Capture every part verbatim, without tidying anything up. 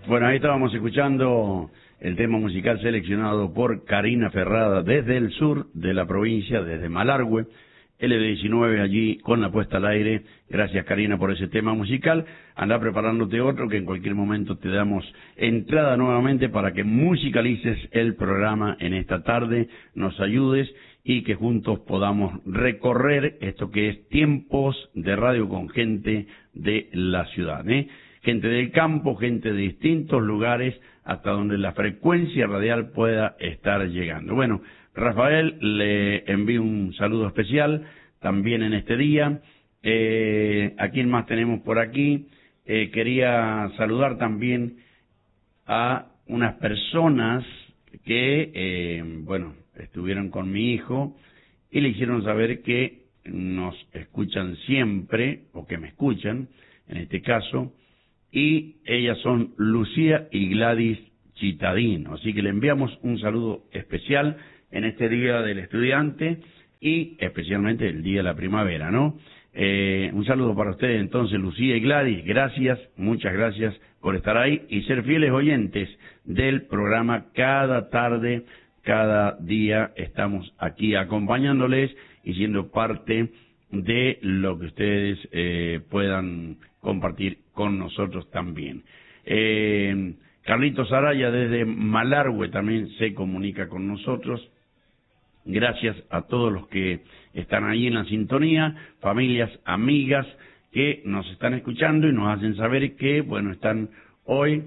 Bueno, ahí estábamos escuchando el tema musical seleccionado por Karina Ferrada desde el sur de la provincia, desde Malargüe, L B diecinueve allí con la puesta al aire. Gracias, Karina, por ese tema musical. Anda preparándote otro que en cualquier momento te damos entrada nuevamente para que musicalices el programa en esta tarde, nos ayudes y que juntos podamos recorrer esto que es Tiempos de Radio con gente de la ciudad, ¿eh? Gente del campo, gente de distintos lugares, hasta donde la frecuencia radial pueda estar llegando. Bueno, Rafael, le envío un saludo especial también en este día. Eh, ¿A quién más tenemos por aquí? Eh, quería saludar también a unas personas que, eh, bueno, estuvieron con mi hijo y le hicieron saber que nos escuchan siempre, o que me escuchan, en este caso, y ellas son Lucía y Gladys Chitadino. Así que le enviamos un saludo especial en este Día del Estudiante y especialmente el Día de la Primavera, ¿no? Eh, un saludo para ustedes entonces, Lucía y Gladys. Gracias, muchas gracias por estar ahí y ser fieles oyentes del programa. Cada tarde, cada día estamos aquí acompañándoles y siendo parte de lo que ustedes eh, puedan compartir con nosotros también. Eh, Carlitos Araya desde Malargüe también se comunica con nosotros. Gracias a todos los que están ahí en la sintonía, familias, amigas que nos están escuchando y nos hacen saber que, bueno, están hoy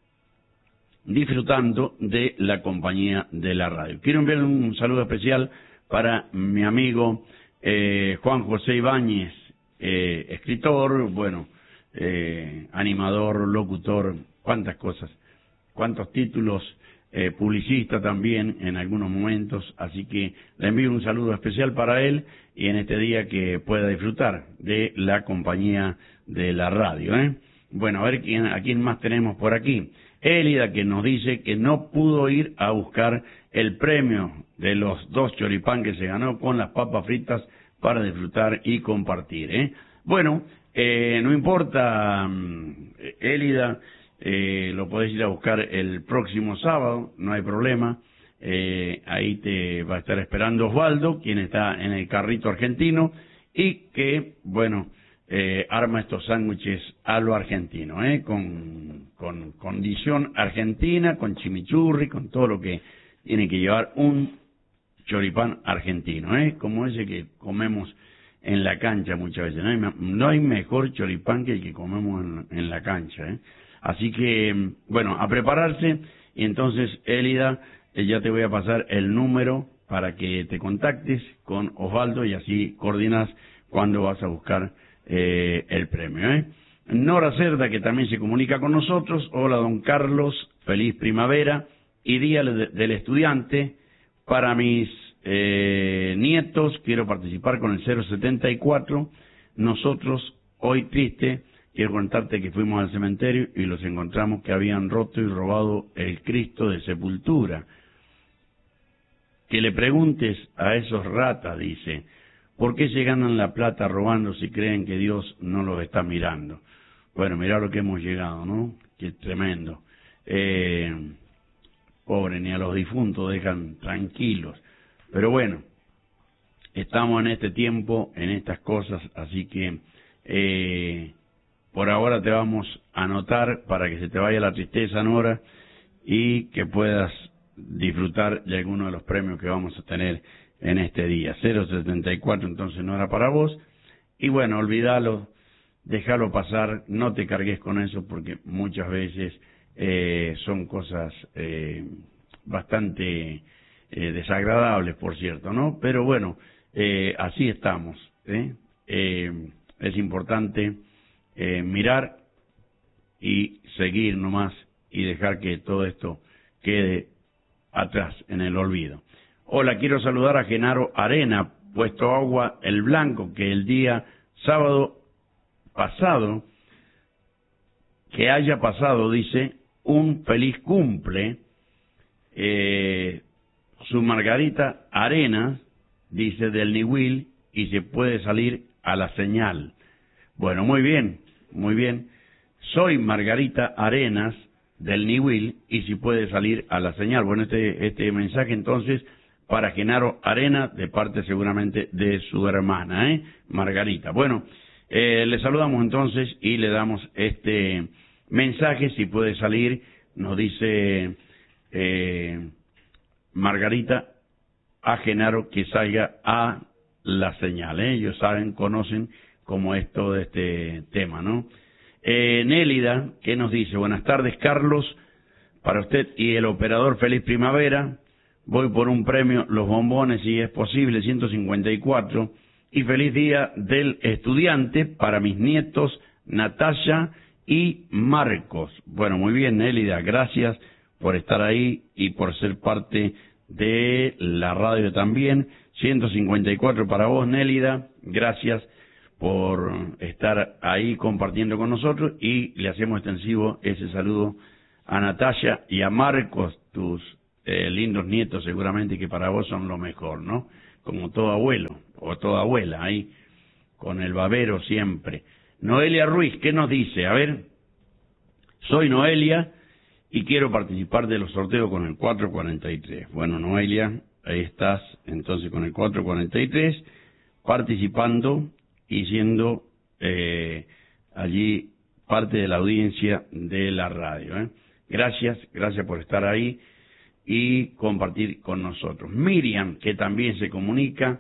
disfrutando de la compañía de la radio. Quiero enviar un saludo especial para mi amigo eh, Juan José Ibáñez, eh, escritor, bueno, eh, animador, locutor, cuántas cosas, cuántos títulos, eh, publicista también en algunos momentos, así que le envío un saludo especial para él y en este día que pueda disfrutar de la compañía de la radio, ¿eh? Bueno, a ver quién, a quién más tenemos por aquí. Élida, que nos dice que no pudo ir a buscar el premio de los dos choripán que se ganó con las papas fritas para disfrutar y compartir, ¿eh? Bueno, eh, no importa, Élida, eh, lo podés ir a buscar el próximo sábado, no hay problema. Eh, ahí te va a estar esperando Osvaldo, quien está en el carrito argentino y que, bueno, eh, arma estos sándwiches a lo argentino, ¿eh? Con, con condición argentina, con chimichurri, con todo lo que tiene que llevar un choripán argentino, ¿eh? Como ese que comemos en la cancha muchas veces. No hay, no hay mejor choripán que el que comemos en, en la cancha, ¿eh? Así que, bueno, a prepararse. Y entonces, Élida, eh, ya te voy a pasar el número para que te contactes con Osvaldo y así coordinas cuándo vas a buscar eh, el premio, ¿eh? Nora Cerda, que también se comunica con nosotros. Hola, don Carlos, feliz primavera y Día del Estudiante. Para mis eh, nietos, quiero participar con el cero setenta y cuatro. Nosotros, hoy triste, quiero contarte que fuimos al cementerio y los encontramos que habían roto y robado el Cristo de sepultura. Que le preguntes a esos ratas, dice, ¿por qué se ganan la plata robando si creen que Dios no los está mirando? Bueno, mirá lo que hemos llegado, ¿no? Qué tremendo. Eh, pobre, ni a los difuntos dejan tranquilos. Pero bueno, estamos en este tiempo, en estas cosas, así que eh, por ahora te vamos a anotar para que se te vaya la tristeza, Nora, y que puedas disfrutar de alguno de los premios que vamos a tener en este día. cero setenta y cuatro entonces no era para vos. Y bueno, olvídalo, déjalo pasar, no te cargues con eso porque muchas veces eh, son cosas eh, bastante eh, desagradables, por cierto, ¿no? Pero bueno, eh, así estamos, ¿eh? Eh, es importante eh, mirar y seguir nomás y dejar que todo esto quede atrás en el olvido. Hola, quiero saludar a Genaro Arena, puesto Agua el Blanco, que el día sábado pasado, que haya pasado, dice, un feliz cumple. Eh, su Margarita Arenas, dice, del Niwil, y se puede salir a la señal. Bueno, muy bien, muy bien. Soy Margarita Arenas, del Niwil y si puede salir a la señal. Bueno, este, este mensaje entonces para Genaro Arena, de parte seguramente de su hermana, ¿eh? Margarita. Bueno, eh, le saludamos entonces y le damos este mensaje, si puede salir, nos dice eh, Margarita, a Genaro que salga a la señal, ¿eh? Ellos saben, conocen cómo es todo este tema, ¿no? Eh, Nélida, ¿qué nos dice? Buenas tardes, Carlos, para usted y el operador, feliz primavera. Voy por un premio, los bombones, si es posible, ciento cincuenta y cuatro. Y feliz día del estudiante para mis nietos, Natalia y Marcos. Bueno, muy bien, Nélida, gracias por estar ahí y por ser parte de la radio también. ciento cincuenta y cuatro para vos, Nélida, gracias por estar ahí compartiendo con nosotros, y le hacemos extensivo ese saludo a Natalia y a Marcos, tus eh, lindos nietos seguramente, que para vos son lo mejor, ¿no? Como todo abuelo o toda abuela, ahí con el babero siempre. Noelia Ruiz, ¿qué nos dice? A ver, soy Noelia y quiero participar de los sorteos con el cuatro cuarenta y tres. Bueno, Noelia, ahí estás entonces con el cuatro cuarenta y tres, participando y siendo eh, allí parte de la audiencia de la radio, ¿eh? Gracias, gracias por estar ahí y compartir con nosotros. Miriam, que también se comunica,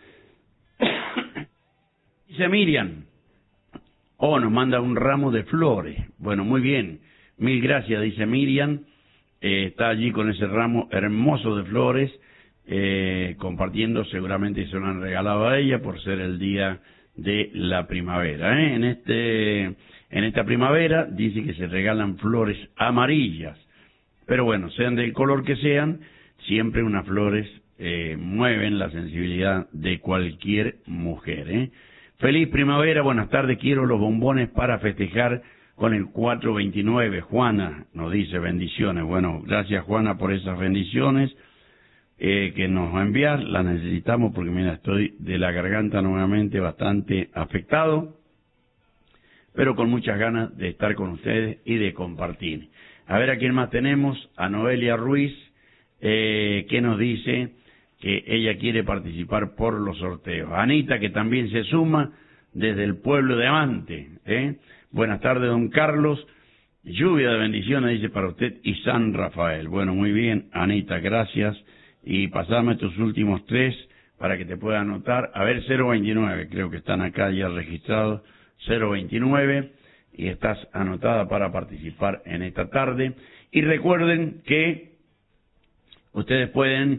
dice Miriam, oh, nos manda un ramo de flores. Bueno, muy bien, mil gracias, dice Miriam, eh, está allí con ese ramo hermoso de flores, eh, compartiendo, seguramente se lo han regalado a ella por ser el día de la primavera, ¿eh? En este, en esta primavera dice que se regalan flores amarillas, pero bueno, sean del color que sean, siempre unas flores eh, mueven la sensibilidad de cualquier mujer, ¿eh? Feliz primavera, buenas tardes, quiero los bombones para festejar con el cuatro veintinueve. Juana nos dice bendiciones. Bueno, gracias Juana por esas bendiciones Eh, que nos va a enviar, la necesitamos porque mira, estoy de la garganta nuevamente bastante afectado, pero con muchas ganas de estar con ustedes y de compartir. A ver a quién más tenemos, a Noelia Ruiz, eh, que nos dice que ella quiere participar por los sorteos. Anita, que también se suma desde el pueblo de Amante, ¿eh? Buenas tardes, don Carlos, lluvia de bendiciones, dice para usted y San Rafael. Bueno, muy bien, Anita, gracias. Y pasame tus últimos tres para que te pueda anotar. A ver, cero veintinueve, creo que están acá ya registrados, cero veintinueve, y estás anotada para participar en esta tarde. Y recuerden que ustedes pueden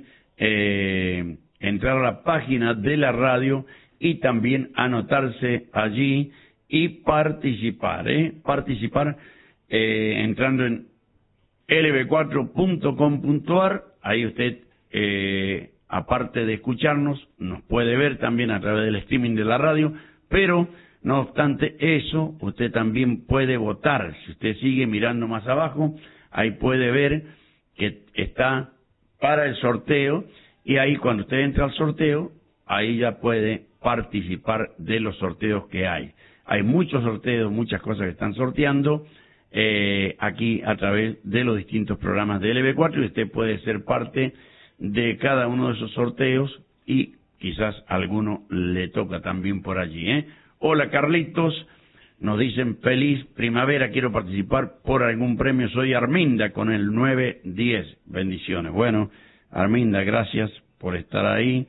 eh, entrar a la página de la radio y también anotarse allí y participar, ¿eh? Participar eh, entrando en l b cuatro punto com punto a r, ahí usted Eh, aparte de escucharnos, nos puede ver también a través del streaming de la radio, pero no obstante eso, usted también puede votar. Si usted sigue mirando más abajo, ahí puede ver que está para el sorteo, y ahí cuando usted entra al sorteo, ahí ya puede participar de los sorteos que hay. Hay muchos sorteos, muchas cosas que están sorteando eh, aquí a través de los distintos programas de L B cuatro, y usted puede ser parte de cada uno de esos sorteos y quizás alguno le toca también por allí, ¿eh? Hola Carlitos, nos dicen feliz primavera, quiero participar por algún premio, soy Arminda con el nueve diez, bendiciones. Bueno, Arminda, gracias por estar ahí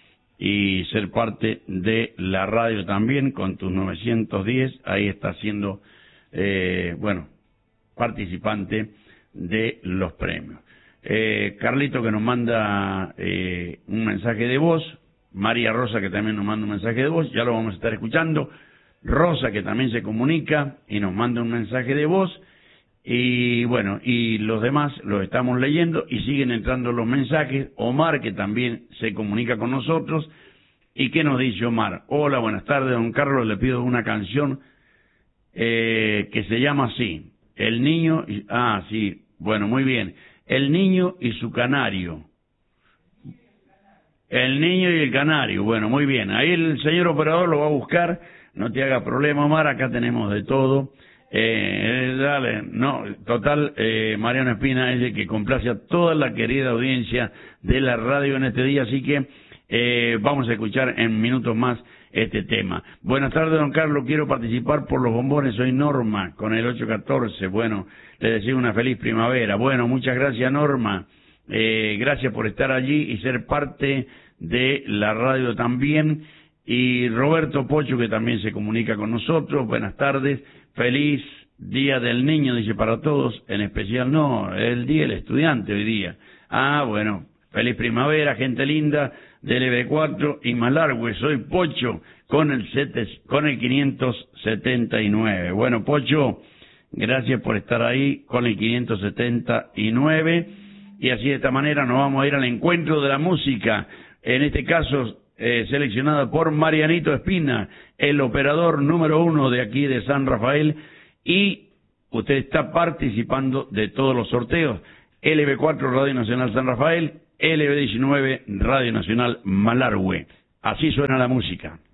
y ser parte de la radio también con tus novecientos diez, ahí está siendo, eh, bueno, participante de los premios. Eh, Carlito, que nos manda eh, un mensaje de voz, María Rosa, que también nos manda un mensaje de voz, ya lo vamos a estar escuchando, Rosa, que también se comunica y nos manda un mensaje de voz, y bueno, y los demás los estamos leyendo y siguen entrando los mensajes. Omar, que también se comunica con nosotros, y ¿qué nos dice Omar? Hola, buenas tardes, don Carlos, le pido una canción eh, que se llama así, El Niño, y, ah, sí, bueno, muy bien, El Niño y su Canario. El Niño y el Canario. Bueno, muy bien. Ahí el señor operador lo va a buscar. No te haga problema, Omar. Acá tenemos de todo. Eh, dale, no, total, eh, Mariano Espina es el que complace a toda la querida audiencia de la radio en este día, así que eh, vamos a escuchar en minutos más este tema. Buenas tardes, don Carlos, quiero participar por los bombones, soy Norma, con el ocho catorce, bueno, le deseo una feliz primavera. Bueno, muchas gracias, Norma, eh, gracias por estar allí y ser parte de la radio también. Y Roberto Pocho, que también se comunica con nosotros, buenas tardes, feliz Día del Niño, dice para todos, en especial no, es el Día del Estudiante hoy día. Ah, bueno, feliz primavera, gente linda, del E B cuatro y Malargüe, soy Pocho, con el, sete, con el quinientos setenta y nueve. Bueno, Pocho, gracias por estar ahí con el quinientos setenta y nueve, y así de esta manera nos vamos a ir al encuentro de la música, en este caso Eh, seleccionada por Marianito Espina, el operador número uno de aquí de San Rafael, y usted está participando de todos los sorteos. L B cuatro Radio Nacional San Rafael, L B diecinueve Radio Nacional Malargüe. Así suena la música.